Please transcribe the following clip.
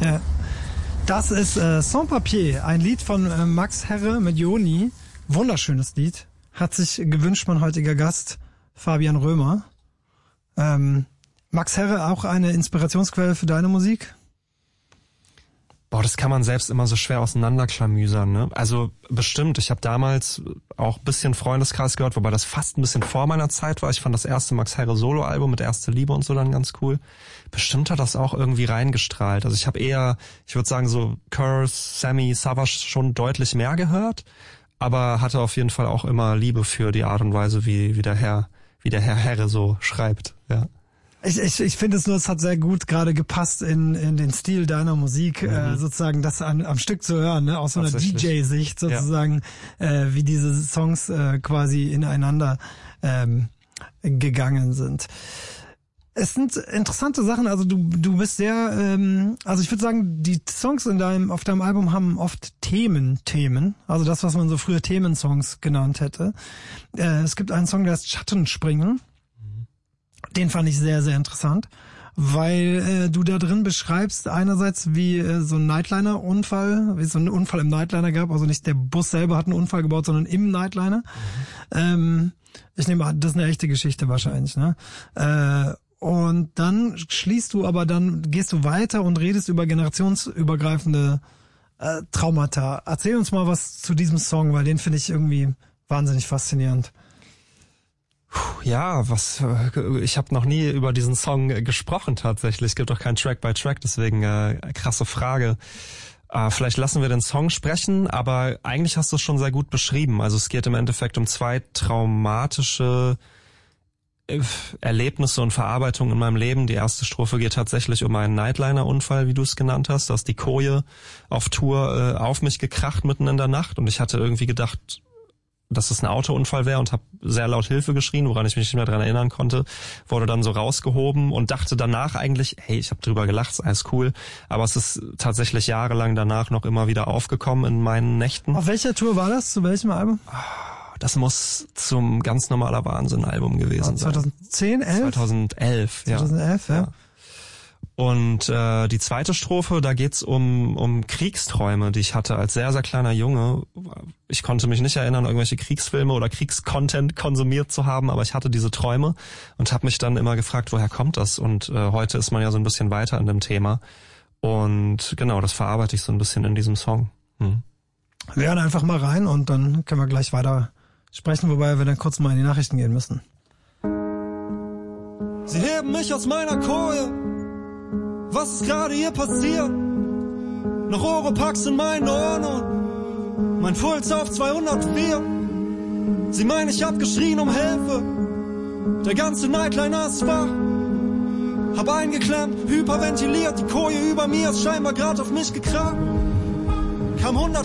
Ja. Das ist Sans Papier, ein Lied von Max Herre mit Joni. Wunderschönes Lied. Hat sich gewünscht mein heutiger Gast, Fabian Römer. Max Herre auch eine Inspirationsquelle für deine Musik? Boah, das kann man selbst immer so schwer auseinanderklamüsern, ne? Also bestimmt, ich habe damals auch ein bisschen Freundeskreis gehört, wobei das fast ein bisschen vor meiner Zeit war. Ich fand das erste Max Herre Solo-Album mit Erste Liebe und so dann ganz cool. Bestimmt hat das auch irgendwie reingestrahlt. Also ich habe eher, ich würde sagen so Curse, Sammy, Savage schon deutlich mehr gehört, aber hatte auf jeden Fall auch immer Liebe für die Art und Weise, wie der Herr Herre so schreibt, ja. Ich finde es nur, es hat sehr gut gerade gepasst in den Stil deiner Musik, sozusagen das am Stück zu hören, ne? Aus so einer DJ-Sicht sozusagen, wie diese Songs quasi ineinander gegangen sind. Es sind interessante Sachen, also du bist sehr, also ich würde sagen, die Songs auf deinem Album haben oft Themen, also das, was man so früher Themensongs genannt hätte. Es gibt einen Song, der heißt Schattenspringen. Den fand ich sehr, sehr interessant, weil du da drin beschreibst einerseits, wie so ein Nightliner-Unfall, wie es so einen Unfall im Nightliner gab, also nicht der Bus selber hat einen Unfall gebaut, sondern im Nightliner. Ich nehme an, das ist eine echte Geschichte wahrscheinlich, ne? Und dann gehst du weiter und redest über generationsübergreifende Traumata. Erzähl uns mal was zu diesem Song, weil den finde ich irgendwie wahnsinnig faszinierend. Ja, ich habe noch nie über diesen Song gesprochen tatsächlich. Es gibt auch kein Track-by-Track, deswegen krasse Frage. Vielleicht lassen wir den Song sprechen, aber eigentlich hast du es schon sehr gut beschrieben. Also es geht im Endeffekt um 2 traumatische Erlebnisse und Verarbeitungen in meinem Leben. Die erste Strophe geht tatsächlich um einen Nightliner-Unfall, wie du es genannt hast. Da ist die Koje auf Tour auf mich gekracht mitten in der Nacht und ich hatte irgendwie gedacht, dass es ein Autounfall wäre und habe sehr laut Hilfe geschrien, woran ich mich nicht mehr dran erinnern konnte, wurde dann so rausgehoben und dachte danach eigentlich, hey, ich habe drüber gelacht, ist alles cool, aber es ist tatsächlich jahrelang danach noch immer wieder aufgekommen in meinen Nächten. Auf welcher Tour war das? Zu welchem Album? Das muss zum Ganz normaler Wahnsinn-Album gewesen sein. 2010, 11? 2011, ja. 2011, ja. Und die zweite Strophe, da geht's um Kriegsträume, die ich hatte als sehr, sehr kleiner Junge. Ich konnte mich nicht erinnern, irgendwelche Kriegsfilme oder Kriegscontent konsumiert zu haben, aber ich hatte diese Träume und habe mich dann immer gefragt, woher kommt das? Und heute ist man ja so ein bisschen weiter in dem Thema. Und genau, das verarbeite ich so ein bisschen in diesem Song. Wir hören einfach mal rein und dann können wir gleich weiter sprechen, wobei wir dann kurz mal in die Nachrichten gehen müssen. Sie heben mich aus meiner Koje. Was ist gerade hier passiert? Noch Oropax in meinen Ohren und mein Puls auf 204. Sie meinen, ich hab geschrien um Hilfe. Der ganze Nightliner ist wach. Hab eingeklemmt, hyperventiliert. Die Koje über mir ist scheinbar grad auf mich gekracht. Kam 100